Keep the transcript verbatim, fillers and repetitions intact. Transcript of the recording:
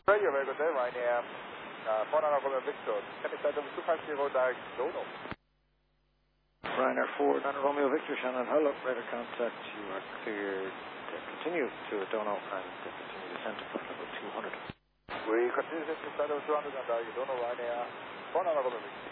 Radio, very good day, Ryanair. Uh, four nine Romeo Victor. Can you set them two five zero direct Dono? Ryanair four nine Romeo Victor, Shannon, hello. Radar contact, you are cleared to continue to Dono and to continue descent at level two hundred. We continue to set them two hundred and direct Dono, Ryanair. four nine Romeo Victor.